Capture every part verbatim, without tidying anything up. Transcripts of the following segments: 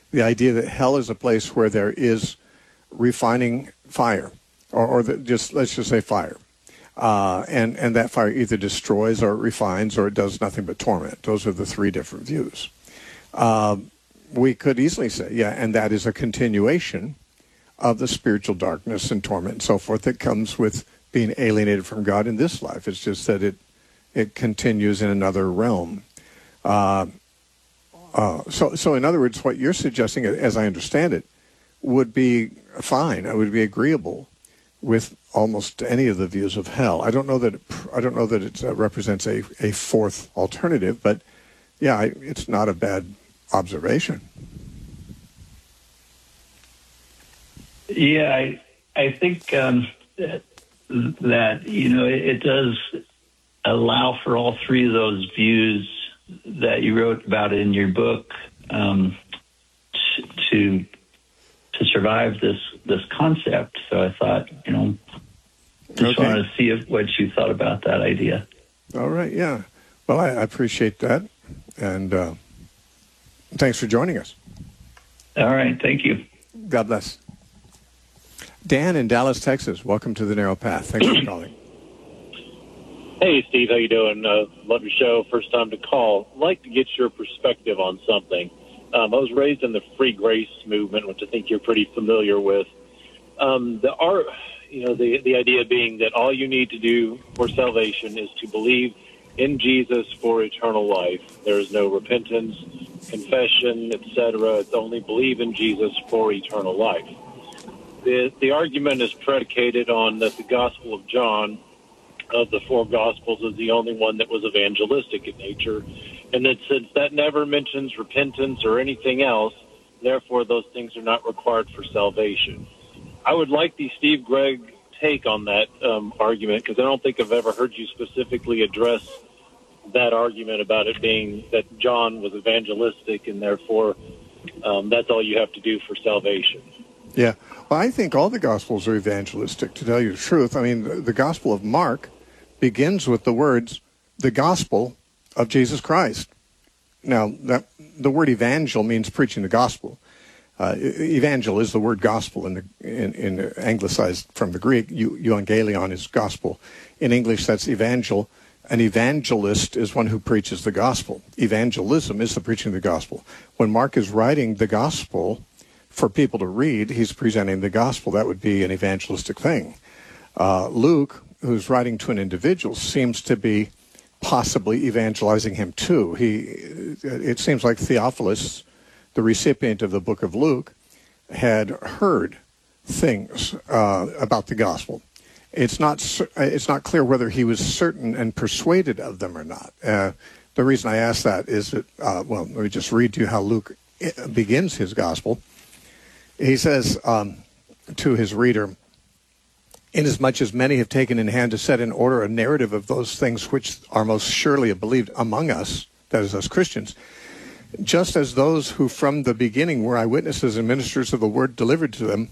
the idea that hell is a place where there is refining fire, or, or the, just let's just say fire, uh, and and that fire either destroys or refines, or it does nothing but torment. Those are the three different views. Uh, we could easily say, yeah, and that is a continuation of the spiritual darkness and torment and so forth that comes with being alienated from God in this life. It's just that it it continues in another realm. Uh, uh, so, so in other words, what you're suggesting, as I understand it, would be fine. It would be agreeable with almost any of the views of hell. I don't know that it, I don't know that it uh, represents a, a fourth alternative, but yeah, I, it's not a bad observation. Yeah, I I think um, that, that you know it, it does allow for all three of those views that you wrote about in your book um, to to survive this this concept. So I thought, you know, just okay. wanted to see if, what you thought about that idea. All right, yeah. Well, I, I appreciate that, and uh, thanks for joining us. All right, thank you. God bless. Dan in Dallas, Texas. Welcome to the Narrow Path. Thanks for calling. Hey, Steve. How you doing? Uh, love your show. First time to call. I'd like to get your perspective on something. Um, I was raised in the free grace movement, which I think you're pretty familiar with. Um, the art, you know, the the idea being that all you need to do for salvation is to believe in Jesus for eternal life. There is no repentance, confession, et cetera. It's only believe in Jesus for eternal life. The the argument is predicated on that the Gospel of John, of the four Gospels, is the only one that was evangelistic in nature, and that since that never mentions repentance or anything else, therefore those things are not required for salvation. I would like the Steve Gregg take on that um, argument, because I don't think I've ever heard you specifically address that argument about it being that John was evangelistic and therefore um, that's all you have to do for salvation. Yeah. Well, I think all the Gospels are evangelistic, to tell you the truth. I mean, the, the Gospel of Mark begins with the words, the Gospel of Jesus Christ. Now, that, the word evangel means preaching the gospel. Uh, evangel is the word gospel in, the, in, in anglicized from the Greek. Euangelion is gospel. In English, that's evangel. An evangelist is one who preaches the gospel. Evangelism is the preaching of the gospel. When Mark is writing the gospel for people to read, he's presenting the gospel. That would be an evangelistic thing. Uh, Luke, who's writing to an individual, seems to be possibly evangelizing him too. He, it seems like Theophilus, the recipient of the book of Luke, had heard things uh, about the gospel. It's not it's not clear whether he was certain and persuaded of them or not. Uh, the reason I ask that is that, uh, well, let me just read to you how Luke begins his gospel. He says um, to his reader, inasmuch as many have taken in hand to set in order a narrative of those things which are most surely believed among us, that is, us Christians, just as those who from the beginning were eyewitnesses and ministers of the word delivered to them,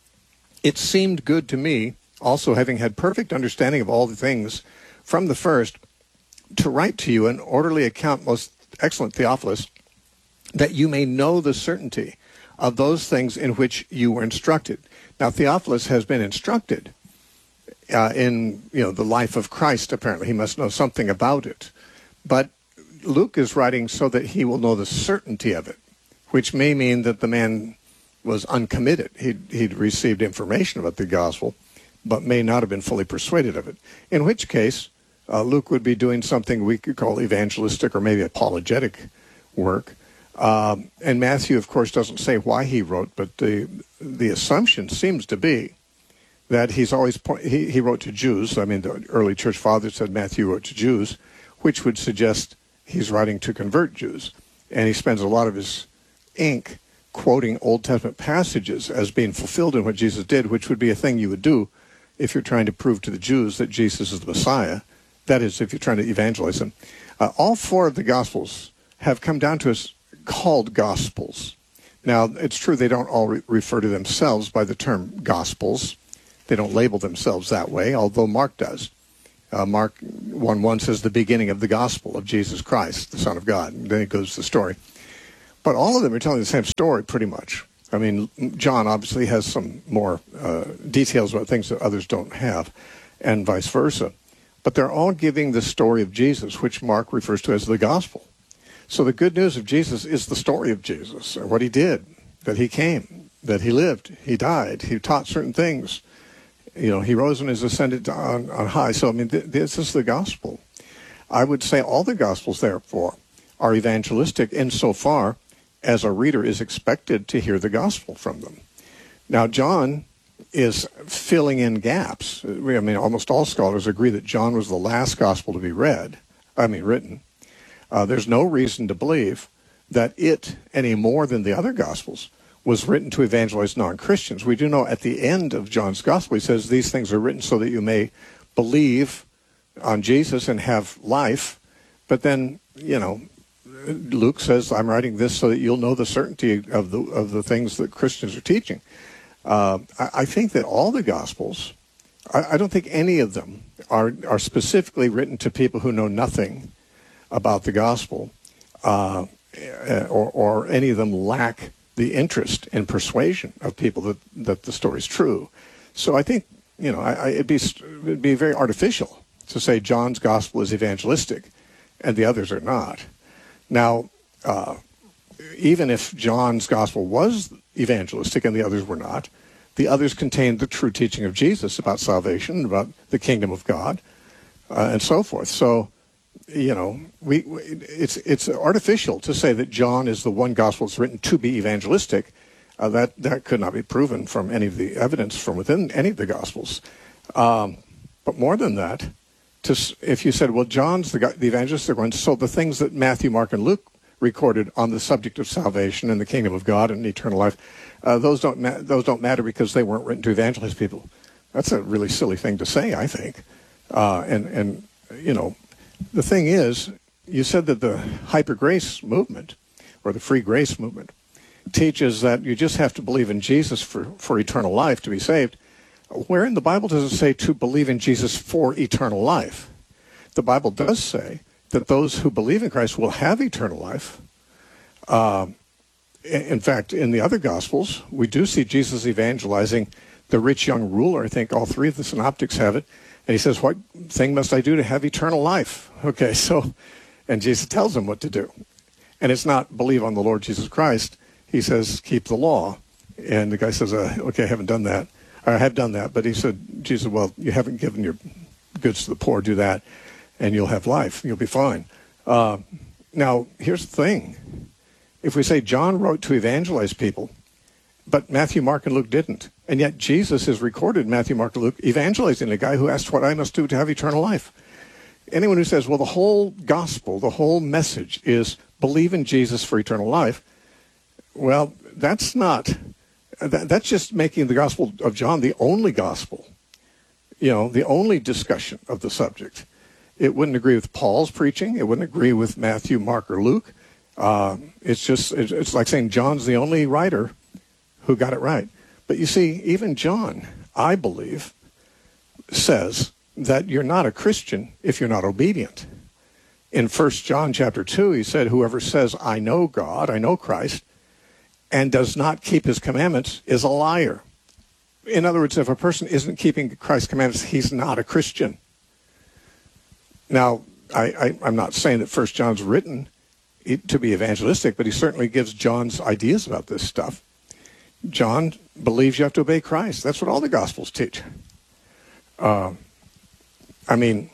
it seemed good to me, also having had perfect understanding of all the things from the first, to write to you an orderly account, most excellent Theophilus, that you may know the certainty of those things in which you were instructed. Now, Theophilus has been instructed uh, in you know the life of Christ, apparently. He must know something about it. But Luke is writing so that he will know the certainty of it, which may mean that the man was uncommitted. He'd, he'd received information about the gospel, but may not have been fully persuaded of it. In which case, uh, Luke would be doing something we could call evangelistic or maybe apologetic work. Um, and Matthew, of course, doesn't say why he wrote, but the the assumption seems to be that he's always po- he, he wrote to Jews. I mean, the early church fathers said Matthew wrote to Jews, which would suggest he's writing to convert Jews. And he spends a lot of his ink quoting Old Testament passages as being fulfilled in what Jesus did, which would be a thing you would do if you're trying to prove to the Jews that Jesus is the Messiah. That is, if you're trying to evangelize them. Uh, all four of the Gospels have come down to us called Gospels. Now, it's true they don't all re- refer to themselves by the term Gospels. They don't label themselves that way, although Mark does. Uh, Mark one one says the beginning of the gospel of Jesus Christ, the Son of God. And then it goes to the story. But all of them are telling the same story, pretty much. I mean, John obviously has some more uh, details about things that others don't have, and vice versa. But they're all giving the story of Jesus, which Mark refers to as the gospel. So the good news of Jesus is the story of Jesus, or what he did, that he came, that he lived, he died, he taught certain things. You know, he rose and is ascended on, on high. So, I mean, th- this is the gospel. I would say all the gospels, therefore, are evangelistic insofar as a reader is expected to hear the gospel from them. Now, John is filling in gaps. I mean, almost all scholars agree that John was the last gospel to be read, I mean, written. Uh, there's no reason to believe that it, any more than the other gospels, was written to evangelize non-Christians. We do know at the end of John's gospel, he says, these things are written so that you may believe on Jesus and have life. But then, you know, Luke says, I'm writing this so that you'll know the certainty of the of the things that Christians are teaching. Uh, I, I think that all the Gospels, I, I don't think any of them are, are specifically written to people who know nothing about the Gospel, uh, or, or any of them lack the interest and persuasion of people that, that the story's true. So I think, you know, I, I, it'd be it'd be very artificial to say John's Gospel is evangelistic and the others are not. Now, uh, even if John's gospel was evangelistic and the others were not, the others contained the true teaching of Jesus about salvation, about the kingdom of God, uh, and so forth. So, you know, we, we it's it's artificial to say that John is the one gospel that's written to be evangelistic. Uh, that that could not be proven from any of the evidence from within any of the gospels. Um, but more than that, to, if you said, well, John's the, the evangelistic one, so the things that Matthew, Mark, and Luke recorded on the subject of salvation and the kingdom of God and eternal life, uh, those don't ma- those don't matter because they weren't written to evangelize people. That's a really silly thing to say, I think. Uh, and and you know, the thing is, you said that the hyper grace movement or the free grace movement teaches that you just have to believe in Jesus for, for eternal life to be saved. Where in the Bible does it say to believe in Jesus for eternal life? The Bible does say that those who believe in Christ will have eternal life. Uh, in fact, in the other Gospels, we do see Jesus evangelizing the rich young ruler. I think all three of the synoptics have it. And he says, what thing must I do to have eternal life? Okay, so, and Jesus tells him what to do. And it's not believe on the Lord Jesus Christ. He says, keep the law. And the guy says, uh, okay, I haven't done that. I have done that. But he said, Jesus, well, you haven't given your goods to the poor. Do that, and you'll have life. You'll be fine. Uh, now, here's the thing. If we say John wrote to evangelize people, but Matthew, Mark, and Luke didn't, and yet Jesus is recorded, Matthew, Mark, and Luke, evangelizing a guy who asked what I must do to have eternal life. Anyone who says, well, the whole gospel, the whole message is believe in Jesus for eternal life, well, that's not... That, that's just making the Gospel of John the only gospel, you know, the only discussion of the subject. It wouldn't agree with Paul's preaching. It wouldn't agree with Matthew, Mark, or Luke. Uh, it's just, it's like saying John's the only writer who got it right. But you see, even John, I believe, says that you're not a Christian if you're not obedient. In First John chapter two, he said, whoever says, I know God, I know Christ, and does not keep his commandments is a liar. In other words, if a person isn't keeping Christ's commandments, he's not a Christian. Now, I, I, I'm not saying that First John's written to be evangelistic, but he certainly gives John's ideas about this stuff. John believes you have to obey Christ. That's what all the Gospels teach. Uh, I mean,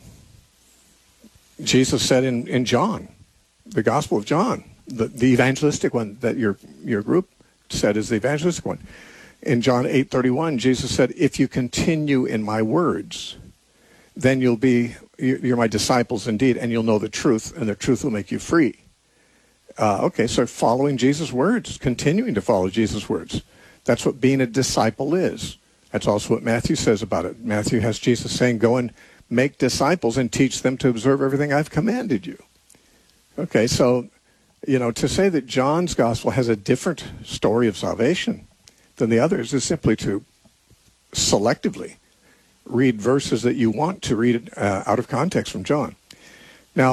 Jesus said in, in John, the Gospel of John, The, the evangelistic one that your your group said is the evangelistic one. In John eight thirty-one, Jesus said, if you continue in my words, then you'll be, you're my disciples indeed, and you'll know the truth, and the truth will make you free. Uh, okay, so following Jesus' words, continuing to follow Jesus' words. That's what being a disciple is. That's also what Matthew says about it. Matthew has Jesus saying, go and make disciples and teach them to observe everything I've commanded you. Okay, so... You know, to say that John's gospel has a different story of salvation than the others is simply to selectively read verses that you want to read uh, out of context from John. Now,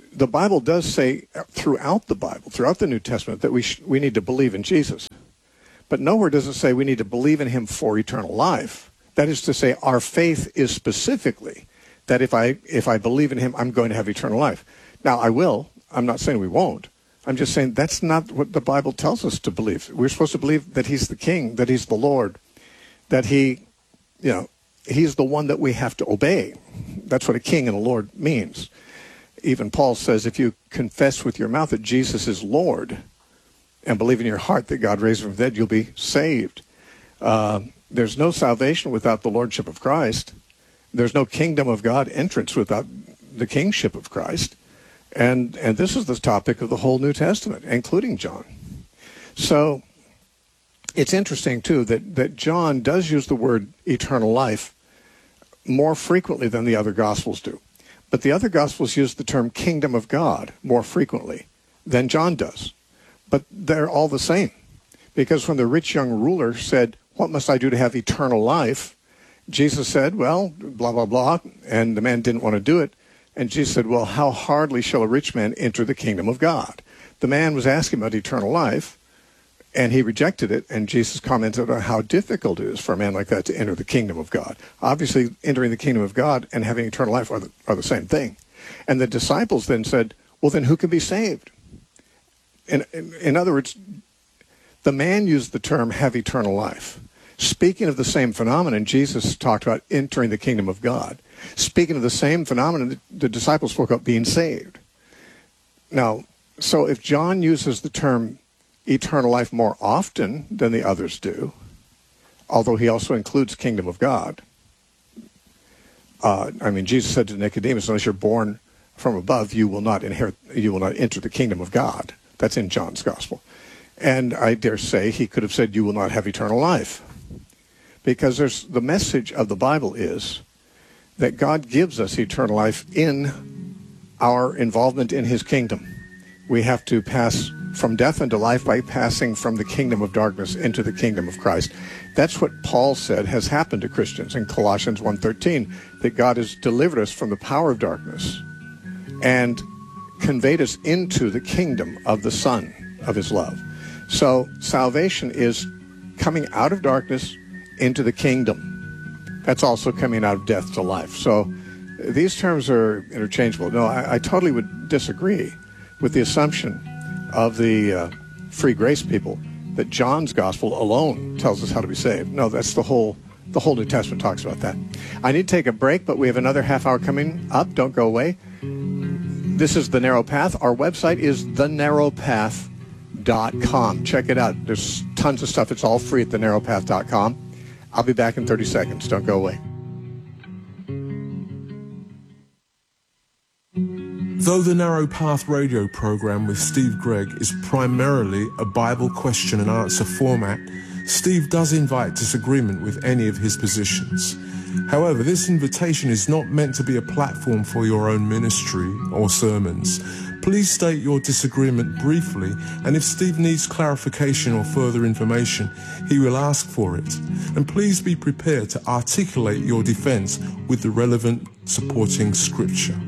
the Bible does say throughout the Bible, throughout the New Testament, that we sh- we need to believe in Jesus. But nowhere does it say we need to believe in him for eternal life. That is to say, our faith is specifically that if I if I believe in him, I'm going to have eternal life. Now, I will. I'm not saying we won't. I'm just saying that's not what the Bible tells us to believe. We're supposed to believe that he's the King, that he's the Lord, that he, you know, he's the one that we have to obey. That's what a king and a Lord means. Even Paul says if you confess with your mouth that Jesus is Lord and believe in your heart that God raised him from the dead, you'll be saved. Uh, there's no salvation without the lordship of Christ. There's no kingdom of God entrance without the kingship of Christ. And and this is the topic of the whole New Testament, including John. So it's interesting, too, that, that John does use the word eternal life more frequently than the other Gospels do. But the other Gospels use the term kingdom of God more frequently than John does. But they're all the same. Because when the rich young ruler said, "What must I do to have eternal life?" Jesus said, well, blah, blah, blah. And the man didn't want to do it. And Jesus said, well, how hardly shall a rich man enter the kingdom of God? The man was asking about eternal life, and he rejected it. And Jesus commented on how difficult it is for a man like that to enter the kingdom of God. Obviously, entering the kingdom of God and having eternal life are the, are the same thing. And the disciples then said, well, then who can be saved? In, in, in other words, the man used the term have eternal life. Speaking of the same phenomenon, Jesus talked about entering the kingdom of God. Speaking of the same phenomenon, the disciples spoke about being saved. Now, so if John uses the term eternal life more often than the others do, although he also includes kingdom of God, uh, I mean, Jesus said to Nicodemus, unless you're born from above, you will not inherit, you will not enter the kingdom of God. That's in John's gospel. And I dare say he could have said, you will not have eternal life. Because there's the message of the Bible is that God gives us eternal life in our involvement in his kingdom. We have to pass from death into life by passing from the kingdom of darkness into the kingdom of Christ. That's what Paul said has happened to Christians in Colossians one thirteen, that God has delivered us from the power of darkness and conveyed us into the kingdom of the Son of his love. So salvation is coming out of darkness into the kingdom. That's also coming out of death to life. So these terms are interchangeable. No, I, I totally would disagree with the assumption of the uh, free grace people that John's gospel alone tells us how to be saved. No, that's the whole the whole New Testament talks about that. I need to take a break, but we have another half hour coming up. Don't go away. This is The Narrow Path. Our website is the narrow path dot com. Check it out. There's tons of stuff. It's all free at the narrow path dot com. I'll be back in thirty seconds. Don't go away. Though the Narrow Path radio program with Steve Gregg is primarily a Bible question and answer format, Steve does invite disagreement with any of his positions. However, this invitation is not meant to be a platform for your own ministry or sermons. Please state your disagreement briefly, and if Steve needs clarification or further information, he will ask for it. And please be prepared to articulate your defense with the relevant supporting scripture.